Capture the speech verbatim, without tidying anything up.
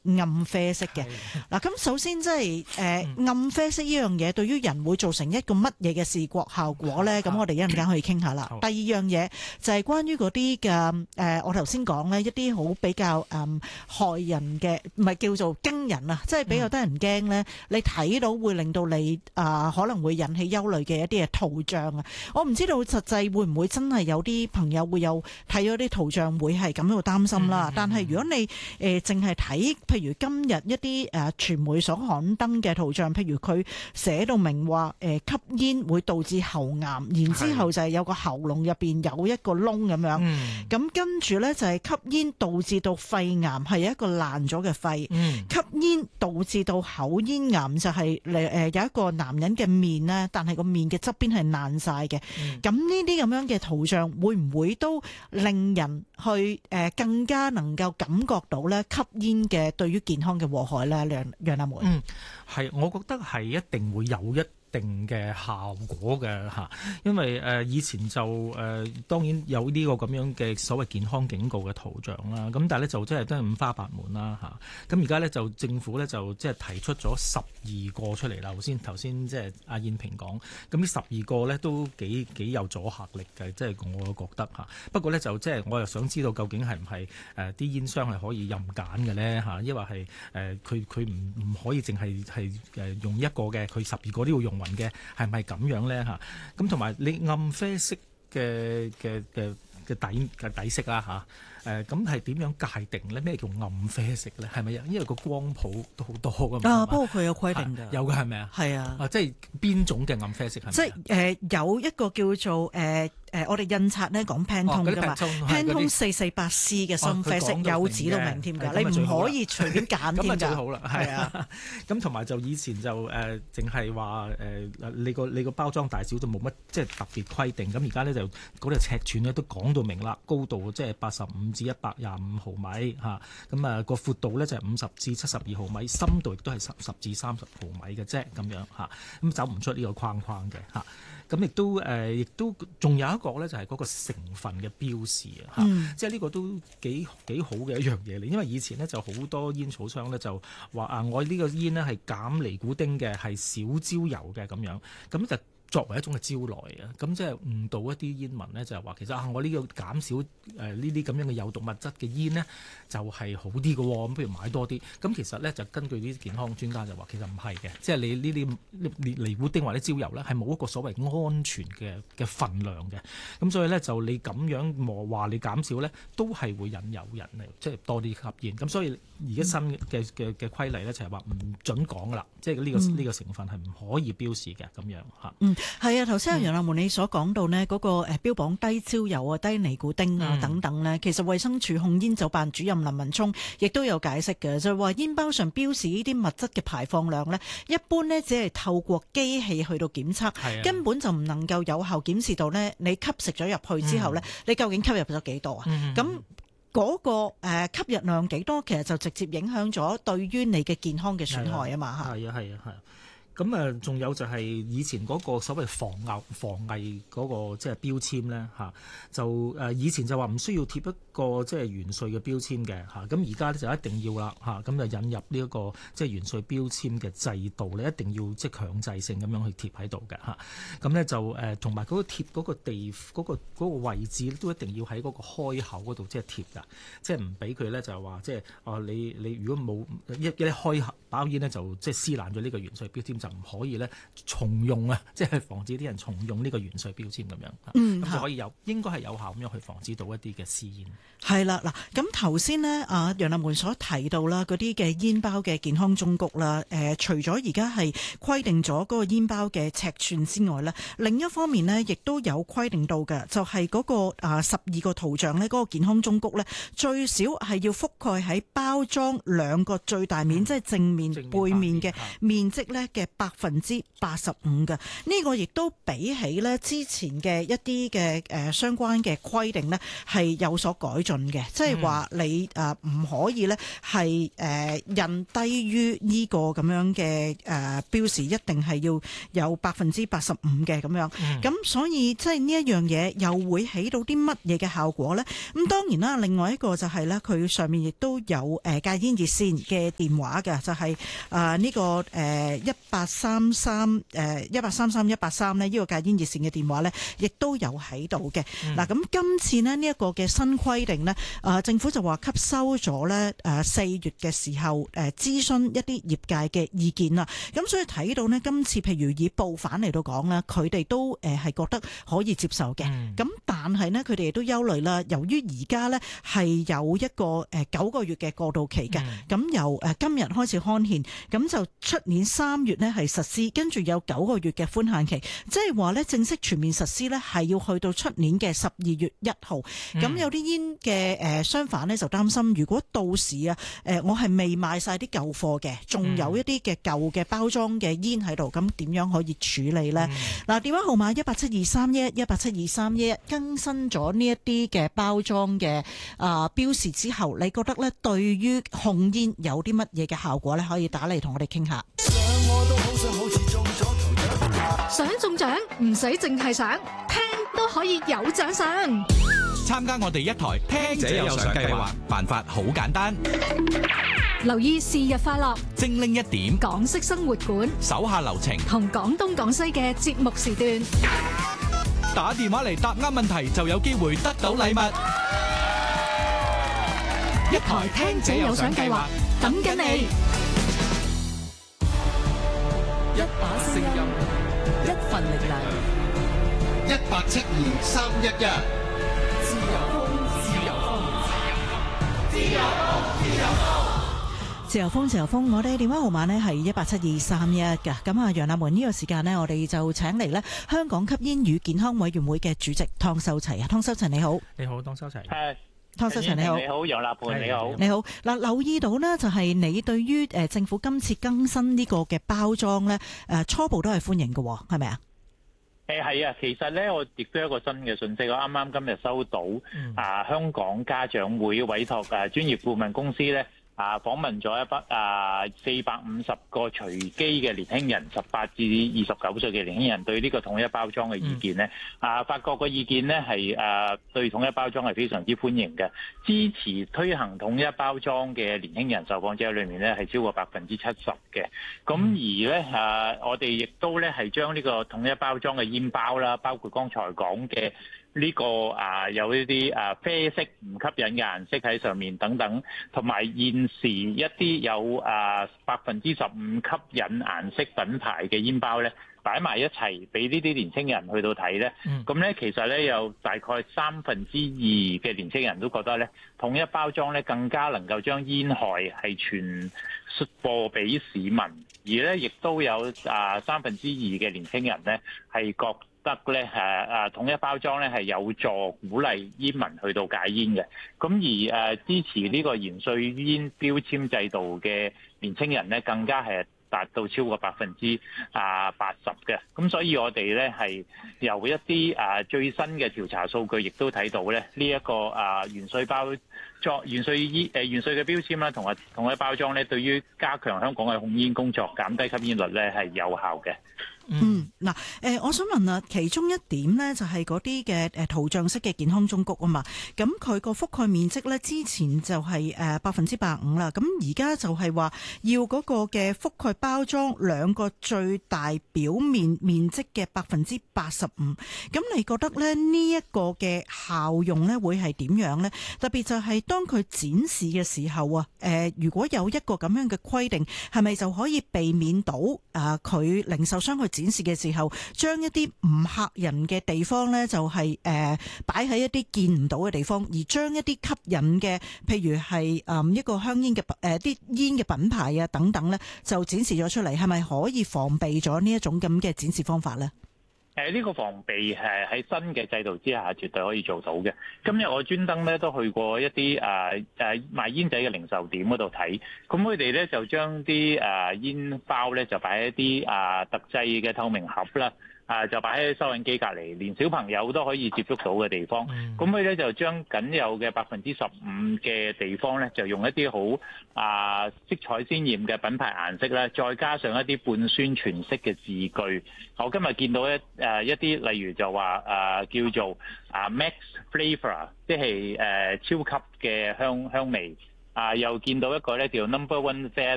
暗啡色嘅。嗱，咁首先即係誒暗啡色呢樣嘢對於人會造成一個乜嘢嘅視覺效果咧？咁我哋一陣間可以傾下啦。第二樣嘢就係關於嗰啲嘅誒，我頭先講咧一啲好比較誒、嗯、害人嘅，唔係叫做驚人啊，即係比較得人驚咧。你睇到會令到你啊、呃、可能會引起憂慮嘅一啲嘅圖像啊，我唔知道實際會唔會真係有啲朋友會有睇咗啲圖像會係咁樣擔心啦。嗯、但係如果你誒淨係睇，譬如今日一啲誒傳媒所刊登嘅圖像，譬如佢寫到明話誒、呃、吸煙會導致喉癌，然之後就係有個喉嚨入邊有一個窿咁樣，咁、嗯、跟住咧就係吸煙導致到肺癌，係一個爛咗嘅肺，嗯、吸煙導致到口咽癌就係誒誒有一個男人嘅面咧，但係個面嘅側邊係爛晒嘅。咁呢啲咁樣嘅圖像會唔會都令人去誒、呃、更加能夠感覺到咧吸煙嘅對於健康嘅禍害咧？楊楊立門， 嗯，係，我覺得係一定會有一定嘅效果嘅嚇，因為誒、呃、以前就誒、呃、當然有呢個咁樣嘅所謂健康警告嘅圖像啦，咁但係咧就真係真係五花八門啦嚇。咁而家咧就政府咧就即係提出咗十二個出嚟啦。頭先頭先即係阿燕平講，咁呢十二個咧都幾幾有阻嚇力嘅，即係我覺得嚇。不過咧就即係我又想知道究竟係唔係誒啲煙商係可以任揀嘅咧嚇，抑或係誒佢佢唔唔可以淨係係誒用一個嘅，佢十二個都要用嘅係咪咁樣咧嚇？咁同埋你暗啡色嘅嘅嘅嘅底嘅底色啦嚇。誒咁係點樣界定咧？咩叫暗啡色咧？係咪因為個光譜都好多㗎嘛？ 啊，不過佢有規定㗎。 有嘅係咪啊？係啊。啊，即係邊種嘅暗啡色係咪？ 即係誒、呃、有一個叫做誒誒、呃呃，我哋印刷咧講 Pantone 㗎嘛 ，Pantone 四四八 C 嘅深啡色，有指到明添㗎，你唔可以隨便揀添㗎。咁啊最好啦，係啊。咁同埋就以前就誒淨係話誒你個你個包裝大小都冇乜即係特別規定，咁而家咧就嗰啲尺寸咧都講到明啦，高度即係八十五至一百廿五毫米嚇，咁啊個闊度咧就係五十至七十二毫米，深度亦都係十十至三十毫米嘅啫，咁樣嚇，咁走唔出呢個框框嘅嚇，咁亦都誒，亦都仲有一個咧就係嗰個成分嘅標示啊嚇，嗯、即係呢個都幾幾好嘅一樣嘢嚟，因為以前呢就好多煙草商咧就話啊，我呢個煙呢係減尼古丁嘅，係少焦油嘅咁樣，咁就作為一種嘅招來啊，咁即係誤導一啲煙民呢，就係話其實啊，我呢個減少誒呢啲咁樣嘅有毒物質嘅煙呢，就係好啲嘅喎，咁不如買多啲。咁其實呢，就根據啲健康專家就話，其實唔係嘅，即係你呢啲尼古丁或者焦油呢，係冇一個所謂安全嘅嘅份量嘅。咁所以呢，就你咁樣話你減少呢，都係會引誘人嚟即係多啲吸煙。咁所以而家新嘅嘅嘅規例呢，就係話唔準講噶啦，即係呢個呢個成分係唔可以標示嘅咁樣嚇。嗯係啊，頭先阿楊立門你所講到呢嗰個誒標榜低焦油啊、低尼古丁啊等等呢，嗯、其實衛生署控煙酒辦主任林文聰亦都有解釋嘅，就係話煙包上標示呢啲物質嘅排放量呢，一般呢只係透過機器去到檢測，的根本就唔能夠有效檢視到呢你吸食咗入去之後呢，嗯、你究竟吸入咗幾多啊？咁嗰、嗯、個誒吸入量幾多，其實就直接影響咗對於你嘅健康嘅損害啊嘛嚇。係啊係啊係。 咁啊，仲有就係以前嗰個所謂防偽防偽嗰個即係標籤咧嚇，就誒以前就話唔需要貼一個即係元帥嘅標籤嘅嚇，咁而家咧就一定要啦嚇，咁就引入呢一個即係元帥標籤嘅制度咧，一定要即係強制性咁樣去貼喺度嘅嚇，咁咧就誒同埋嗰個貼嗰個地嗰個嗰個位置都一定要喺嗰個開口嗰度即係貼㗎，即係唔俾佢咧就係話即係啊你你如果冇一一開包煙咧就即係撕爛咗呢個元帥標籤就唔可以咧重用啊，即係防止啲人重用呢個元帥標籤咁樣，咁、嗯、就可以有應該係有效咁樣去防止到一啲嘅私煙。 係啦，嗱咁頭先呢，啊楊立門所提到啦，嗰啲嘅煙包嘅健康忠告啦，誒、呃、除咗而家係規定咗嗰個煙包嘅尺寸之外呢，另一方面呢，亦都有規定到嘅，就係、是、嗰、那個啊十二個圖像呢，嗰、那個健康忠告呢，最少係要覆蓋喺包裝兩個最大面，嗯、即係正面、正面背面嘅面積呢嘅百分之八十五嘅。呢個亦都比起咧之前嘅一啲嘅誒相關嘅規定咧係有所改進嘅，即係話你誒唔可以咧係誒印低於呢個咁樣嘅誒標示，一定係要有百分之八十五嘅咁樣。咁、嗯、所以即係呢一樣嘢又會起到啲乜嘢嘅效果咧？咁當然啦，另外一個就係咧，佢上面亦都有誒戒煙熱線嘅電話嘅，就係誒呢個誒一八三三誒一八三三一八三咧，呢個戒煙熱線嘅電話咧，亦都有喺度嘅。嗱、嗯，咁今次咧呢一個嘅新規定咧，誒政府就話吸收咗咧誒四月嘅時候誒諮詢一啲業界嘅意見啦。咁所以睇到咧，今次譬如以報販嚟到講咧，佢哋都誒係覺得可以接受嘅。咁、嗯、但係咧，佢哋亦都憂慮啦，由於而家咧係有一個誒九個月嘅過渡期嘅，咁、嗯、由誒今日開始刊憲，咁就出年三月咧係實施，跟住有九個月嘅寬限期，即係話咧正式全面實施咧係要去到出年嘅十二月一號。咁、嗯、有啲煙嘅誒商販咧就擔心，如果到時啊誒我係未賣晒啲舊貨嘅，仲有一啲嘅舊嘅包裝嘅煙喺度，咁點樣可以處理呢？嗱、嗯，電話號碼一八七二三一一八七二三一一，更新咗呢一啲嘅包裝嘅啊、呃、標示之後，你覺得咧對於控煙有啲乜嘢嘅效果咧？可以打嚟同我哋傾下。 想中獎唔使淨係想，聽都可以有獎賞。 參加我哋一台聽者有獎計劃，辦法好簡單。 留意是日快樂， 精靈一點， 港式生活館， 手下留情， 同廣東廣西嘅節目時段。 打電話嚟答啱問題就有機會得到禮物。 一台聽者有獎計劃，等緊你。 一把聲音，一份力量。一八七二三一一。自由風，自由風，自由風，自由風。 自由風，自由風，我哋電話號碼呢係一八七二三一一嘅。咁啊，楊立門呢個時間呢，我哋就請嚟呢香港吸煙與健康委員會嘅主席湯修齊啊，湯修齊你好。 你好，湯修齊。 係。 湯修齊你好。 你好，楊立門你好。 你好。嗱，留意到呢就係你對於誒政府今次更新呢個嘅包裝呢，誒初步都係歡迎嘅，係咪啊？ 誒係啊，其實咧我亦都有一個新嘅信息，我啱啱今日收到、嗯、啊香港家長會委託誒專業顧問公司咧。啊！訪問咗一筆啊四百五十個隨機嘅年輕人，十八至二十九歲嘅年輕人對呢個統一包裝嘅意見咧、嗯，啊發覺個意見咧係誒對統一包裝係非常之歡迎嘅，支持推行統一包裝嘅年輕人受訪者裏面咧係超過百分之七十嘅。咁、嗯、而咧啊，我哋亦都咧係將呢個統一包裝嘅煙包啦，包括剛才講嘅。呢、這個啊有呢啲啊啡色唔吸引嘅顏色喺上面等等，同埋現時一啲有啊百分之十五吸引顏色品牌嘅煙包咧，擺埋一齊俾呢啲年輕人去到睇咧。咁、嗯、咧其實咧有大概三分之二嘅年輕人都覺得咧，統一包裝咧更加能夠將煙害係傳播俾市民，而咧亦都有啊三分之二嘅年輕人咧係覺得咧誒誒統一包裝咧係有助鼓勵煙民去到戒煙嘅，咁而誒支持呢個延續煙標籤制度嘅年輕人咧，更加係達到超過百分之啊八十嘅。咁所以我哋咧係由一啲誒最新嘅調查數據，亦都睇到咧呢一個誒元帥包裝、元帥煙誒元帥嘅標籤啦，同埋統一包裝咧，對於加強香港嘅控煙工作、減低吸煙率咧係有效嘅。 嗯，嗱，誒，我想問啊，其中一點呢，就係嗰啲嘅誒圖像式嘅健康忠告啊嘛，咁佢個覆蓋面積呢，之前就係誒百分之百五啦，咁而家就係話要嗰個嘅覆蓋包裝兩個最大表面面積嘅百分之八十五，咁你覺得咧呢一個嘅效用呢會係點樣呢？特別就係當佢展示嘅時候啊，誒，如果有一個咁樣嘅規定，係咪就可以避免到啊佢零售商去展示嘅時候，將一啲唔嚇人嘅地方呢，就係誒擺喺一啲見唔到嘅地方，而將一啲吸引嘅，譬如係誒一個香煙嘅誒啲煙嘅品牌啊等等呢，就展示咗出嚟，係咪可以防備咗呢一種咁嘅展示方法呢？ 誒呢個防備係喺新嘅制度之下，絕對可以做到嘅。今日我專登咧都去過一啲誒誒賣煙仔嘅零售店嗰度睇，咁佢哋咧就將啲誒煙包咧就擺喺一啲誒特製嘅透明盒啦。啊！就擺喺收銀機隔離，連小朋友都可以接觸到嘅地方。咁佢咧就將僅有嘅百分之十五嘅地方咧，就用一啲好啊色彩鮮豔嘅品牌顏色咧，再加上一啲半宣傳式嘅字句。我今日見到一誒、啊、一啲，例如就話誒、啊、叫做啊 Max Flavor， 即係誒、啊、超級嘅香香味。啊，又見到一個咧叫 Number One Value。